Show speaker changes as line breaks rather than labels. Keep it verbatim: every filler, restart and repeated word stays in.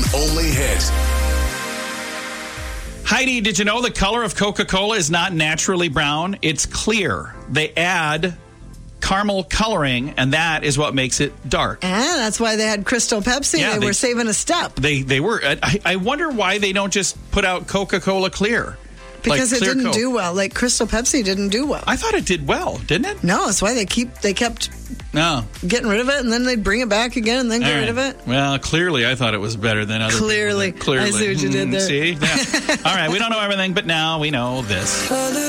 only hit.
Heidi, did you know the color of Coca-Cola is not naturally brown? It's clear. They add caramel coloring, and that is what makes it dark.
And that's why they had Crystal Pepsi.
Yeah,
they,
they-
were saving a step.
They they were. I, I wonder why they don't just put out Coca-Cola Clear.
Because
Like
it
clear
didn't
Coke.
do well. Like Crystal Pepsi didn't do well.
I thought it did well, didn't it?
No, that's why they keep they kept
No.
getting rid of it, and then they'd bring it back again, and then get
All
rid of
right.
it.
Well, clearly, I thought it was better than other
Clearly.
people. Clearly.
I see what you did
Hmm,
there.
See? Yeah. All right, we don't know everything, but now we know this.